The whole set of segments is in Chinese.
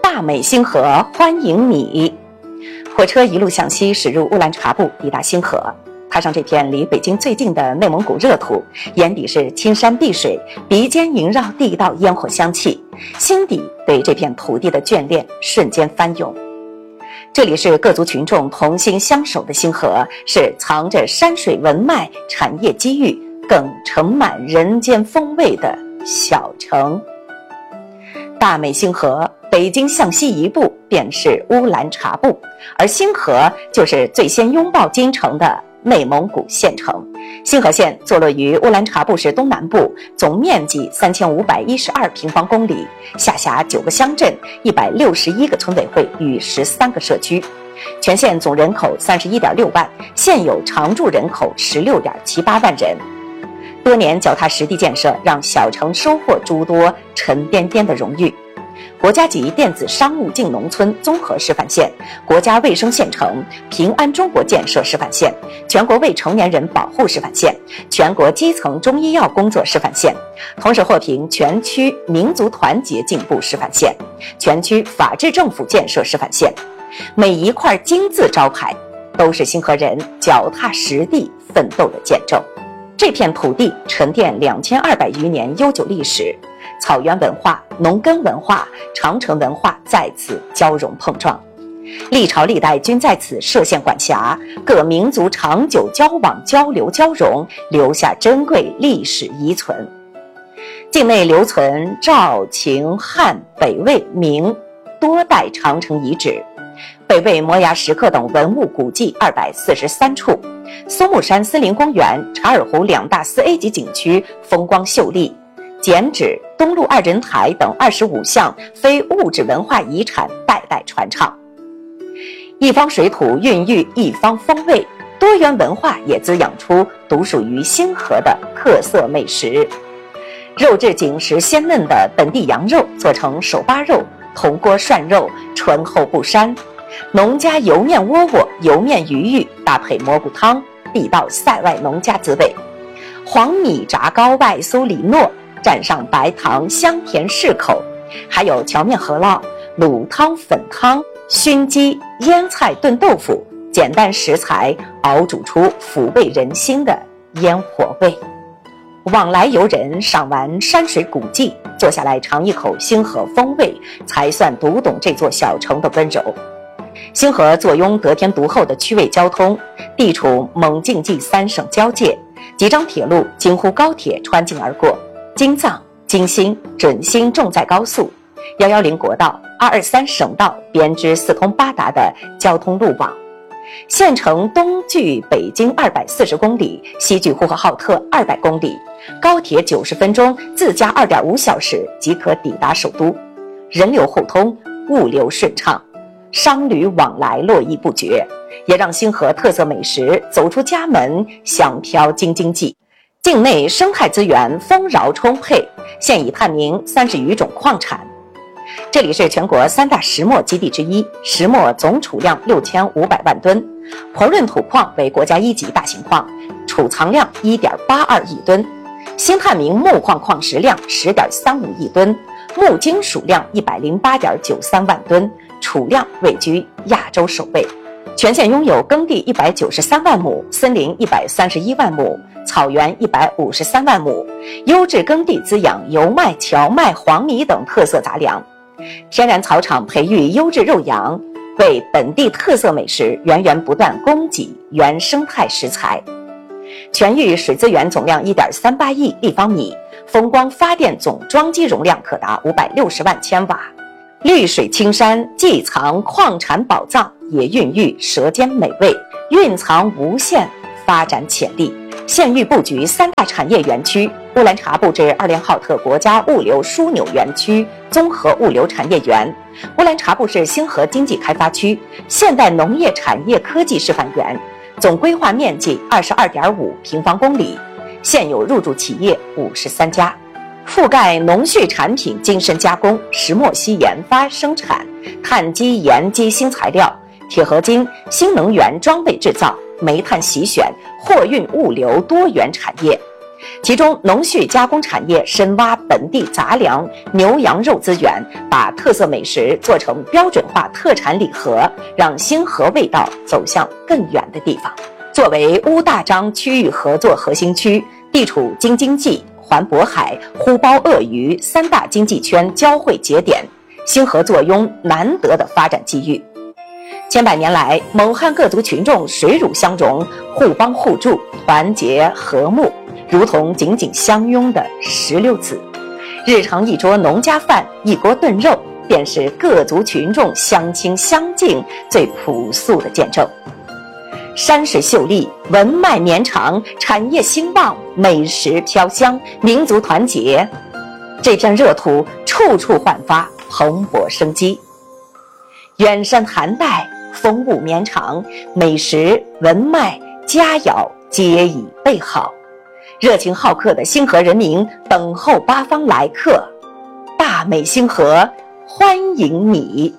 大美星河欢迎你。火车一路向西驶入乌兰察布，抵达星河。踏上这片离北京最近的内蒙古热土，眼底是青山碧水，鼻尖萦绕地道烟火香气，心底对这片土地的眷恋瞬间翻涌。这里是各族群众同心相守的星河，是藏着山水文脉、产业机遇，更盛满人间风味的小城。大美星河，北京向西一步便是乌兰察布，而星河就是最先拥抱京城的内蒙古县城。星河县坐落于乌兰察布市东南部，总面积3512平方公里，下辖9个乡镇、161个村委会与13个社区。全县总人口31.6万，现有常住人口16.78万人。多年脚踏实地建设，让小城收获诸多沉甸甸的荣誉。国家级电子商务进农村综合示范县，国家卫生县城，平安中国建设示范县，全国未成年人保护示范县，全国基层中医药工作示范县，同时获评全区民族团结进步示范县，全区法治政府建设示范县。每一块金字招牌都是星河人脚踏实地奋斗的见证。这片土地沉淀2200余年悠久历史，草原文化、农耕文化、长城文化在此交融碰撞，历朝历代均在此设县管辖，各民族长久交往交流交融，留下珍贵历史遗存。境内留存赵、秦、汉、北魏、明多代长城遗址，北魏摩崖石刻等文物古迹243处，松木山森林公园、察尔湖2大4A 级景区风光秀丽，剪纸、东路2人台等25项非物质文化遗产代代传唱。一方水土孕育一方风味，多元文化也滋养出独属于星河的特色美食。肉质紧实鲜嫩的本地羊肉做成手扒肉、铜锅涮肉，醇厚不膻。农家油面窝窝、油面鱼玉搭配蘑菇汤，地道塞外农家滋味。黄米炸糕外酥里糯，蘸上白糖，香甜适口。还有荞面饸饹、卤汤、粉汤、熏鸡、腌菜炖豆腐，简单食材熬煮出抚慰人心的烟火味。往来游人赏完山水古迹，坐下来尝一口星河风味，才算读懂这座小城的温柔。星河坐拥得天独厚的区位交通，地处蒙晋冀3省交界，几张铁路京沪高铁穿境而过，京藏、京新、准新重载高速、110国道、223省道编织四通八达的交通路网。县城东距北京240公里，西距呼和浩特200公里，高铁90分钟，自驾2.5小时即可抵达首都，人流互通，物流顺畅，商旅往来络绎不绝，也让星河特色美食走出家门，香飘京津冀。境内生态资源丰饶充沛，现已探明30余种矿产。这里是全国3大石墨基地之一，石墨总储量6500万吨，婆润土矿为国家1级大型矿，储藏量1.82亿吨，新探明木矿矿石量10.35亿吨，木金属量108.93万吨，储量位居亚洲首位。全县拥有耕地193万亩，森林131万亩，草原153万亩，优质耕地滋养油麦、荞麦、黄米等特色杂粮，天然草场培育优质肉羊，为本地特色美食源源不断供给原生态食材。全域水资源总量1.38亿立方米，风光发电总装机容量可达560万千瓦。绿水青山既藏矿产宝藏，也孕育舌尖美味，蕴藏无限发展潜力。县域布局3大产业园区，乌兰察布至2连浩特国家物流枢纽园区综合物流产业园，乌兰察布市星河经济开发区现代农业产业科技示范园，总规划面积22.5平方公里，现有入驻企业53家，覆盖农畜产品精深加工、石墨烯研发生产、碳基盐基新材料、铁合金、新能源装备制造、煤炭洗选、货运物流多元产业。 其中农畜加工产业深挖本地杂粮、牛羊肉资源，把特色美食做成标准化特产礼盒，让星河味道走向更远的地方。作为乌大张区域合作核心区，地处京津冀、环渤海、呼包鄂渝3大经济圈交汇节点，星河坐拥难得的发展机遇。千百年来，蒙汉各族群众水乳相融，互帮互助，团结和睦，如同紧紧相拥的石榴籽。日常一桌农家饭，一锅炖肉，便是各族群众相亲相敬最朴素的见证。山水秀丽，文脉绵长，产业兴旺，美食飘香，民族团结，这片热土处处焕发蓬勃生机。远山寒带，风物绵长，美食文脉佳肴皆已备好，热情好客的星河人民等候八方来客，大美星河欢迎你。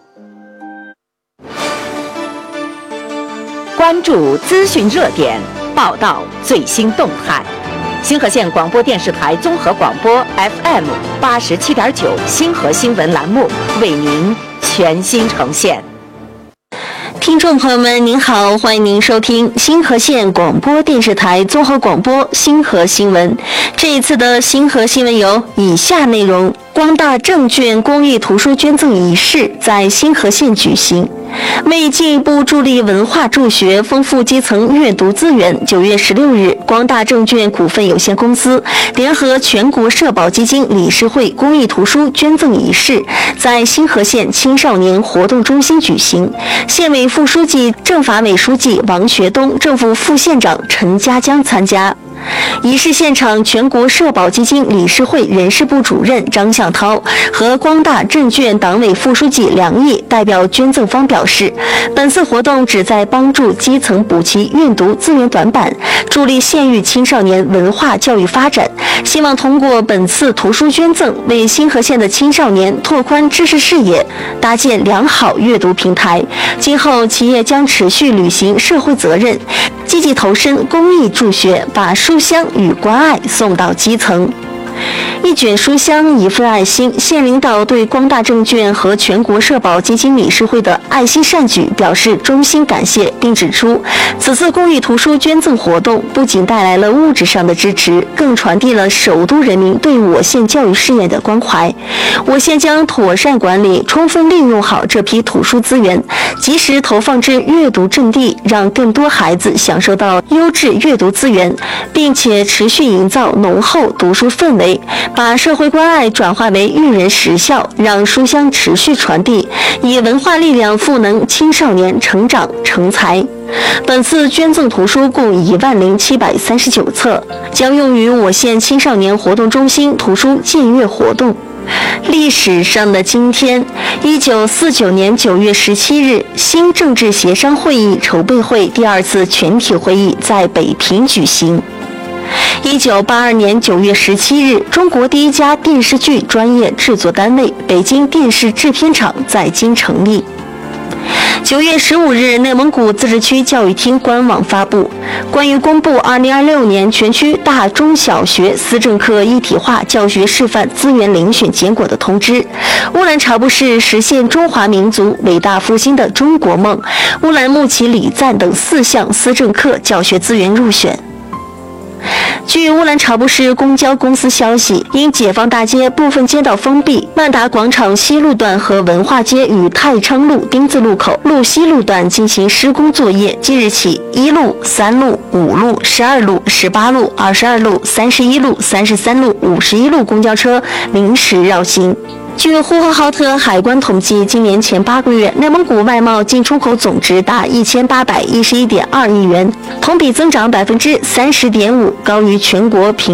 关注资讯热点，报道最新动态。星河县广播电视台综合广播 FM 87.9星河新闻栏目为您全新呈现。 听众朋友们您好，欢迎您收听星河县广播电视台综合广播星河新闻。这一次的星河新闻有以下内容：光大证券公益图书捐赠仪式在星河县举行。为进一步助力文化助学，丰富基层阅读资源，9月16日，光大证券股份有限公司联合全国社保基金理事会公益图书捐赠仪式在星河县青少年活动中心举行。县委副书记、政法委书记王学东、政府副县长陈家江参加。仪式现场，全国社保基金理事会人事部主任张向涛和光大证券党委副书记梁毅代表捐赠方表示，本次活动旨在帮助基层补齐阅读资源短板，助力县域青少年文化教育发展。希望通过本次图书捐赠，为星河县的青少年拓宽知识视野，搭建良好阅读平台。今后企业将持续履行社会责任，积极投身公益助学，把书香与关爱送到基层。一卷书香，一份爱心。县领导对光大证券和全国社保基金理事会的爱心善举表示衷心感谢，并指出，此次公益图书捐赠活动不仅带来了物质上的支持，更传递了首都人民对我县教育事业的关怀。我县将妥善管理，充分利用好这批图书资源，及时投放至阅读阵地，让更多孩子享受到优质阅读资源，并且持续营造浓厚读书氛围，把社会关爱转化为育人实效，让书香持续传递，以文化力量赋能青少年成长成才。本次捐赠图书共10739册，将用于我县青少年活动中心图书建阅活动。历史上的今天，1949年9月17日，新政治协商会议筹备会第2次全体会议在北平举行。1982年9月17日，中国第一家电视剧专业制作单位北京电视制片厂在京成立。9月15日，内蒙古自治区教育厅官网发布关于公布2026年全区大中小学思政课一体化教学示范资源遴选结果的通知。乌兰察布市实现中华民族伟大复兴的中国梦，乌兰牧骑礼赞等4项思政课教学资源入选。据乌兰察布市公交公司消息，因解放大街部分街道封闭，万达广场西路段和文化街与太昌路丁字路口路西路段进行施工作业，即日起1路、3路、5路、12路、18路、22路、31路、33路、51路公交车临时绕行。据呼和浩特海关统计，今年前8个月，内蒙古外贸进出口总值达1811.2亿元，同比增长30.5%，高于全国平